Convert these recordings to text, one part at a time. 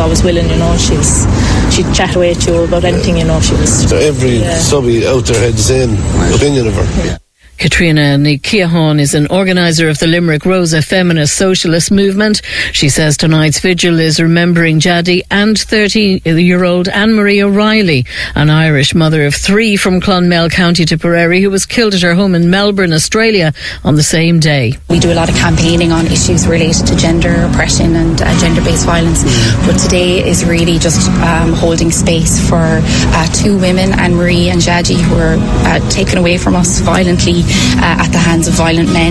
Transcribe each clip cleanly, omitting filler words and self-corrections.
always willing, she'd chat away at you about anything, she was... So every subby out there had the same opinion of her. Yeah. Katrina Nikiahon is an organiser of the Limerick Rosa feminist socialist movement. She says tonight's vigil is remembering Jaddy and 30-year-old Anne-Marie O'Reilly, an Irish mother of 3 from Clonmel, County Tipperary, who was killed at her home in Melbourne, Australia on the same day. We do a lot of campaigning on issues related to gender oppression and gender-based violence, but today is really just holding space for 2 women, Anne-Marie and Jaddy, who were taken away from us violently at the hands of violent men.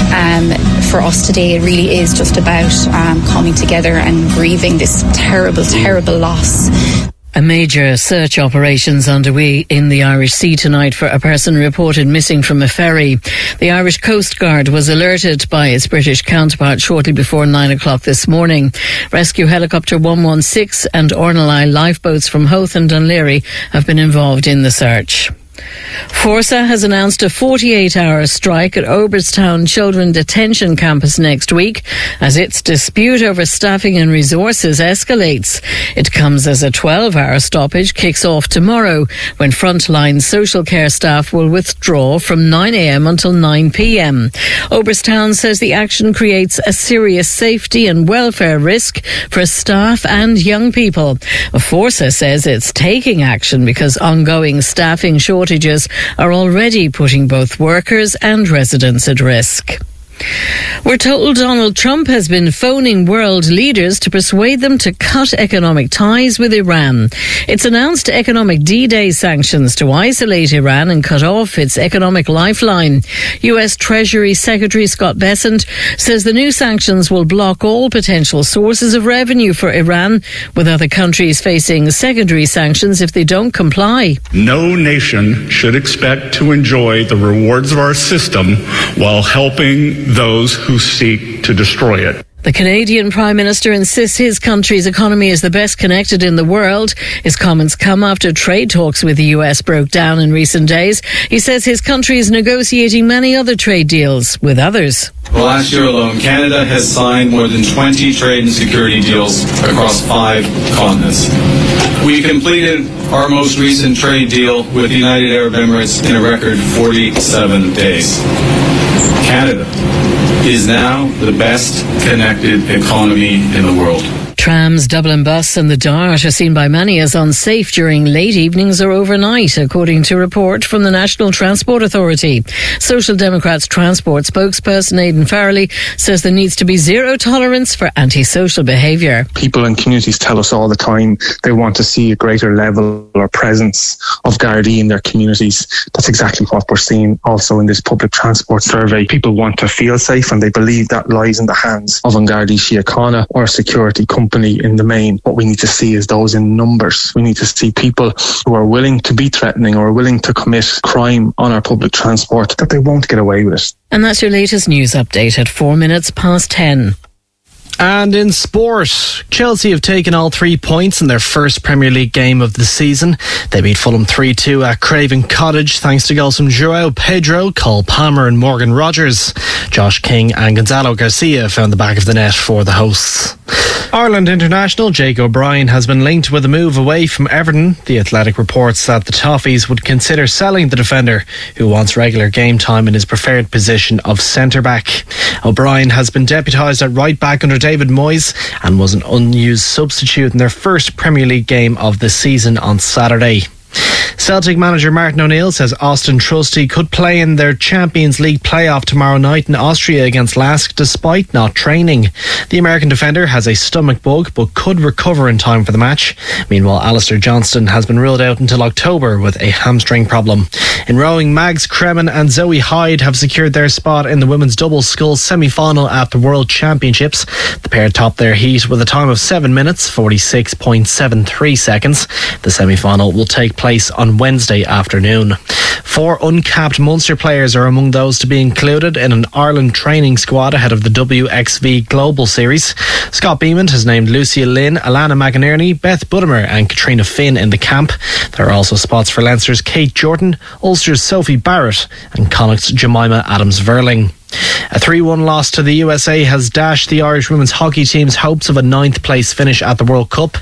For us today, it really is just about coming together and grieving this terrible, terrible loss. A major search operation's underway in the Irish Sea tonight for a person reported missing from a ferry. The Irish Coast Guard was alerted by its British counterpart shortly before 9 o'clock this morning. Rescue Helicopter 116 and Ornelai lifeboats from Howth and Dunleary have been involved in the search. Forsa has announced a 48-hour strike at Oberstown Children Detention Campus next week as its dispute over staffing and resources escalates. It comes as a 12-hour stoppage kicks off tomorrow when frontline social care staff will withdraw from 9 a.m. until 9 p.m. Oberstown says the action creates a serious safety and welfare risk for staff and young people. Forsa says it's taking action because ongoing staffing shortages are already putting both workers and residents at risk. We're told Donald Trump has been phoning world leaders to persuade them to cut economic ties with Iran. It's announced economic D-Day sanctions to isolate Iran and cut off its economic lifeline. US Treasury Secretary Scott Bessent says the new sanctions will block all potential sources of revenue for Iran, with other countries facing secondary sanctions if they don't comply. No nation should expect to enjoy the rewards of our system while helping those who seek to destroy it. The Canadian Prime Minister insists his country's economy is the best connected in the world. His comments come after trade talks with the US broke down in recent days. He says his country is negotiating many other trade deals with others. Well, last year alone, Canada has signed more than 20 trade and security deals across 5 continents. We completed our most recent trade deal with the United Arab Emirates in a record 47 days. Canada is now the best connected economy in the world. Trams, Dublin Bus and the Dart are seen by many as unsafe during late evenings or overnight, according to a report from the National Transport Authority. Social Democrats transport spokesperson Aidan Farrelly says there needs to be zero tolerance for antisocial behaviour. People in communities tell us all the time they want to see a greater level or presence of Gardaí in their communities. That's exactly what we're seeing also in this public transport survey. People want to feel safe and they believe that lies in the hands of an Gardaí Síochána or a security company in the main. What we need to see is those in numbers. We need to see people who are willing to be threatening or willing to commit crime on our public transport, that they won't get away with it. And that's your latest news update at 4 minutes past 10. And in sport, Chelsea have taken all 3 points in their first Premier League game of the season. They beat Fulham 3-2 at Craven Cottage thanks to goals from João Pedro, Cole Palmer and Morgan Rogers. Josh King and Gonzalo Garcia found the back of the net for the hosts. Ireland international Jake O'Brien has been linked with a move away from Everton. The Athletic reports that the Toffees would consider selling the defender, who wants regular game time in his preferred position of centre-back. O'Brien has been deputised at right-back under David Moyes and was an unused substitute in their first Premier League game of the season on Saturday. Celtic manager Martin O'Neill says Austin Trusty could play in their Champions League playoff tomorrow night in Austria against Lask despite not training. The American defender has a stomach bug but could recover in time for the match. Meanwhile, Alistair Johnston has been ruled out until October with a hamstring problem. In rowing, Mags Kremen and Zoe Hyde have secured their spot in the women's doubles sculls semi-final at the World Championships. The pair topped their heat with a time of 7 minutes, 46.73 seconds. The semi-final will take place on Wednesday afternoon. 4 uncapped Munster players are among those to be included in an Ireland training squad ahead of the WXV Global Series. Scott Beamond has named Lucia Lynn, Alana McInerney, Beth Budimer and Katrina Finn in the camp. There are also spots for Leinster's Kate Jordan, Ulster's Sophie Barrett and Connacht's Jemima Adams-Verling. A 3-1 loss to the USA has dashed the Irish women's hockey team's hopes of a 9th place finish at the World Cup.